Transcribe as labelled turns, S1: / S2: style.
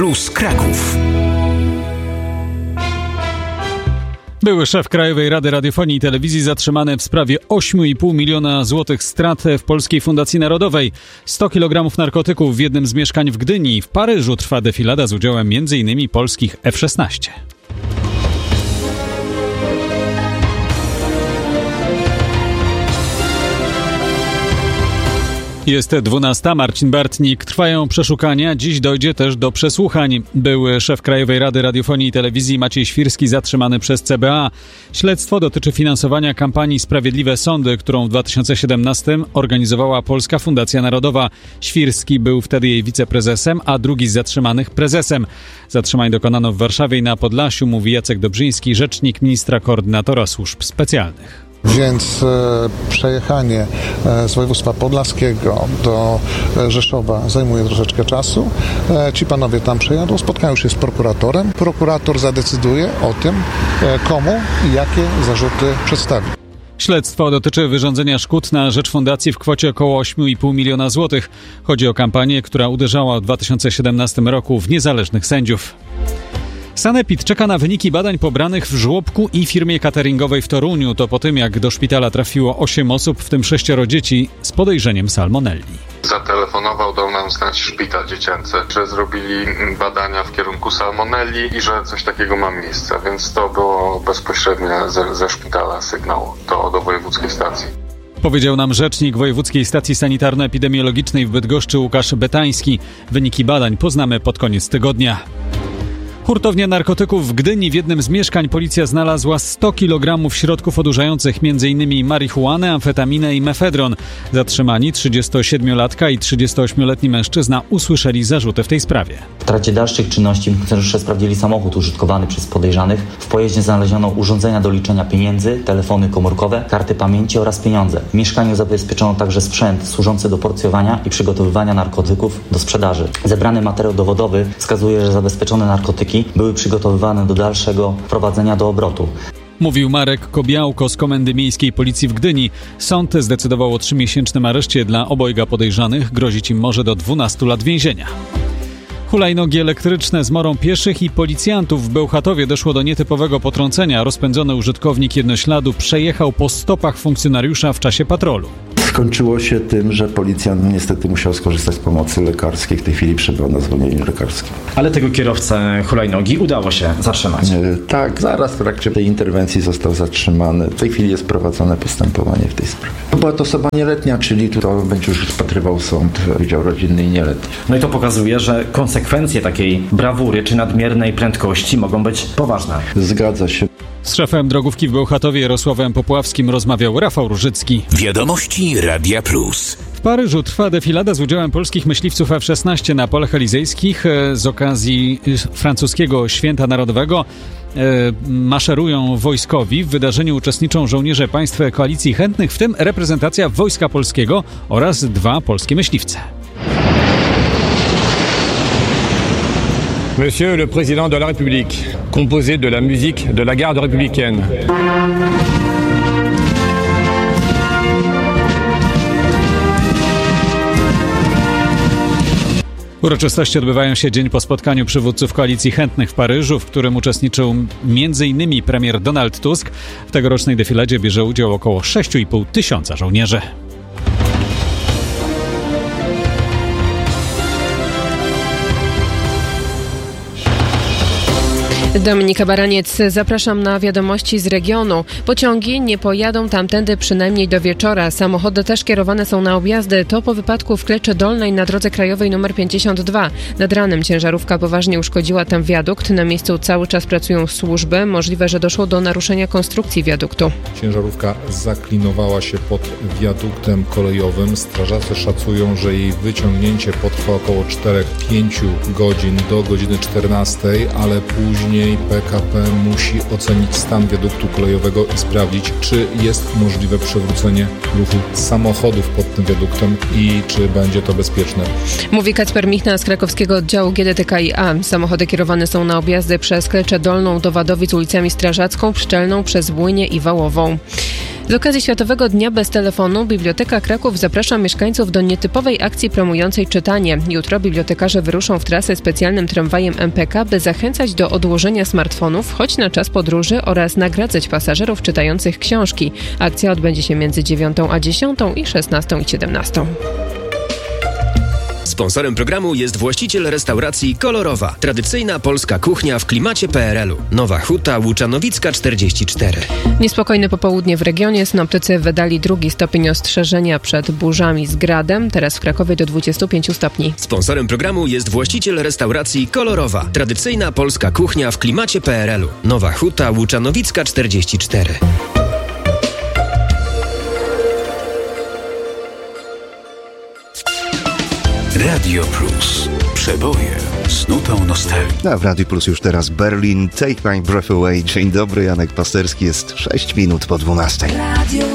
S1: Plus Kraków.
S2: Były szef Krajowej Rady Radiofonii i Telewizji zatrzymany w sprawie 8,5 miliona złotych strat w Polskiej Fundacji Narodowej. 100 kg narkotyków w jednym z mieszkań w Gdyni. W Paryżu trwa defilada z udziałem m.in. polskich F-16. Jest 12. Marcin Bartnik. Trwają przeszukania. Dziś dojdzie też do przesłuchań. Były szef Krajowej Rady Radiofonii i Telewizji Maciej Świrski zatrzymany przez CBA. Śledztwo dotyczy finansowania kampanii Sprawiedliwe Sądy, którą w 2017 organizowała Polska Fundacja Narodowa. Świrski był wtedy jej wiceprezesem, a drugi z zatrzymanych prezesem. Zatrzymań dokonano w Warszawie i na Podlasiu, mówi Jacek Dobrzyński, rzecznik ministra koordynatora służb specjalnych.
S3: Więc przejechanie z województwa podlaskiego do Rzeszowa zajmuje troszeczkę czasu. Ci panowie tam przejadą, spotkają się z prokuratorem. Prokurator zadecyduje o tym, komu i jakie zarzuty przedstawi.
S2: Śledztwo dotyczy wyrządzenia szkód na rzecz fundacji w kwocie około 8,5 miliona złotych. Chodzi o kampanię, która uderzała w 2017 roku w niezależnych sędziów. Sanepid czeka na wyniki badań pobranych w żłobku i firmie cateringowej w Toruniu. To po tym, jak do szpitala trafiło 8 osób, w tym 6 dzieci z podejrzeniem salmonelli.
S4: Zatelefonował, dał nam znać szpital dziecięcy, że zrobili badania w kierunku salmonelli i że coś takiego ma miejsce, więc to było bezpośrednio ze szpitala sygnał do wojewódzkiej stacji.
S2: Powiedział nam rzecznik Wojewódzkiej Stacji Sanitarno-Epidemiologicznej w Bydgoszczy Łukasz Betański. Wyniki badań poznamy pod koniec tygodnia. Hurtownia narkotyków w Gdyni. W jednym z mieszkań policja znalazła 100 kg środków odurzających, m.in. marihuanę, amfetaminę i mefedron. Zatrzymani 37-latka i 38-letni mężczyzna usłyszeli zarzuty w tej sprawie.
S5: W trakcie dalszych czynności funkcjonariusze sprawdzili samochód użytkowany przez podejrzanych. W pojeździe znaleziono urządzenia do liczenia pieniędzy, telefony komórkowe, karty pamięci oraz pieniądze. W mieszkaniu zabezpieczono także sprzęt służący do porcjowania i przygotowywania narkotyków do sprzedaży. Zebrany materiał dowodowy wskazuje, że zabezpieczone narkotyki były przygotowywane do dalszego wprowadzenia do obrotu.
S2: Mówił Marek Kobiałko z Komendy Miejskiej Policji w Gdyni. Sąd zdecydował o 3-miesięcznym areszcie dla obojga podejrzanych. Grozić im może do 12 lat więzienia. Hulajnogi elektryczne zmorą pieszych i policjantów. W Bełchatowie doszło do nietypowego potrącenia. Rozpędzony użytkownik jednośladu przejechał po stopach funkcjonariusza w czasie patrolu.
S6: Skończyło się tym, że policjant niestety musiał skorzystać z pomocy lekarskiej. W tej chwili przebywał na zwolnieniu lekarskim.
S7: Ale tego kierowcę hulajnogi udało się zatrzymać.
S6: Tak, zaraz w trakcie tej interwencji został zatrzymany. W tej chwili jest prowadzone postępowanie w tej sprawie. Była to osoba nieletnia, czyli to będzie już rozpatrywał sąd, Wydział Rodzinny i Nieletni.
S7: No i to pokazuje, że konsekwencje takiej brawury czy nadmiernej prędkości mogą być poważne.
S6: Zgadza się.
S2: Z szefem drogówki w Bełchatowie Jarosławem Popławskim rozmawiał Rafał Różycki.
S1: Wiadomości Radia Plus.
S2: W Paryżu trwa defilada z udziałem polskich myśliwców F-16 na polach elizejskich. Z okazji francuskiego Święta Narodowego maszerują wojskowi. W wydarzeniu uczestniczą żołnierze państw Koalicji Chętnych, w tym reprezentacja Wojska Polskiego oraz 2 polskie myśliwce.
S8: Monsieur le Président de la République, composé de la musique de la garde républicaine.
S2: Uroczystości odbywają się dzień po spotkaniu przywódców Koalicji Chętnych w Paryżu, w którym uczestniczył m.in. premier Donald Tusk. W tegorocznej defiladzie bierze udział około 6,5 tysiąca żołnierzy.
S9: Dominika Baraniec, zapraszam na wiadomości z regionu. Pociągi nie pojadą tamtędy przynajmniej do wieczora. Samochody też kierowane są na objazdy. To po wypadku w Kleczy Dolnej na drodze krajowej nr 52. Nad ranem ciężarówka poważnie uszkodziła tam wiadukt. Na miejscu cały czas pracują służby. Możliwe, że doszło do naruszenia konstrukcji wiaduktu.
S10: Ciężarówka zaklinowała się pod wiaduktem kolejowym. Strażacy szacują, że jej wyciągnięcie potrwa około 4-5 godzin do godziny 14, ale później PKP musi ocenić stan wiaduktu kolejowego i sprawdzić, czy jest możliwe przywrócenie ruchu samochodów pod tym wiaduktem i czy będzie to bezpieczne.
S9: Mówi Kacper Michna z krakowskiego oddziału GDTKiA. Samochody kierowane są na objazdy przez Kleczę Dolną do Wadowic ulicami Strażacką, Pszczelną, przez Błynię i Wałową. Z okazji Światowego Dnia Bez Telefonu Biblioteka Kraków zaprasza mieszkańców do nietypowej akcji promującej czytanie. Jutro bibliotekarze wyruszą w trasę specjalnym tramwajem MPK, by zachęcać do odłożenia smartfonów, choć na czas podróży, oraz nagradzać pasażerów czytających książki. Akcja odbędzie się między 9 a 10 i 16 i 17.
S11: Sponsorem programu jest właściciel restauracji Kolorowa. Tradycyjna polska kuchnia w klimacie PRL-u. Nowa Huta, Łuczanowicka 44.
S9: Niespokojne popołudnie w regionie. Synoptycy wydali 2. stopień ostrzeżenia przed burzami z gradem. Teraz w Krakowie do 25 stopni.
S11: Sponsorem programu jest właściciel restauracji Kolorowa. Tradycyjna polska kuchnia w klimacie PRL-u. Nowa Huta, Łuczanowicka 44.
S1: Radio Plus. Przeboje z nutą nostalgii.
S12: A w Radio Plus już teraz Berlin, Take My Breath Away. Dzień dobry, Janek Pasterski, jest 6 minut po 12.